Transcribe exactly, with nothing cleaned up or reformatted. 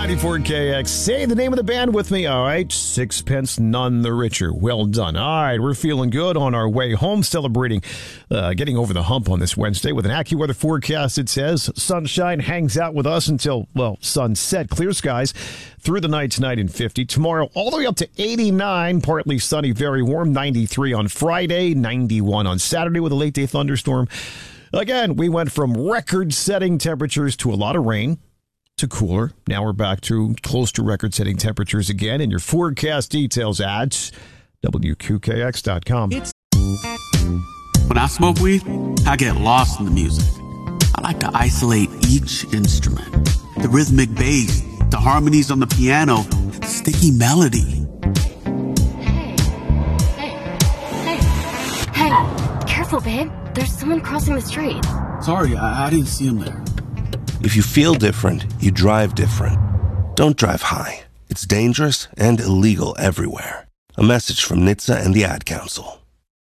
ninety-four K X. Say the name of the band with me. All right. Sixpence None the Richer. Well done. All right. We're feeling good on our way home, celebrating uh, getting over the hump on this Wednesday with an AccuWeather forecast. It says sunshine hangs out with us until, well, sunset. Clear skies through the night tonight and fifty. Tomorrow, all the way up to eighty-nine. Partly sunny, very warm. ninety-three on Friday. ninety-one on Saturday with a late day thunderstorm. Again, we went from record-setting temperatures to a lot of rain to cooler. Now we're back to close to record-setting temperatures again. And your forecast details at W Q K X dot com. It's when I smoke weed, I get lost in the music. I like to isolate each instrument. The rhythmic bass, the harmonies on the piano, the sticky melody. Hey, hey, hey, hey, careful, babe. There's someone crossing the street. Sorry, I, I didn't see him there. If you feel different, you drive different. Don't drive high. It's dangerous and illegal everywhere. A message from N H T S A and the Ad Council.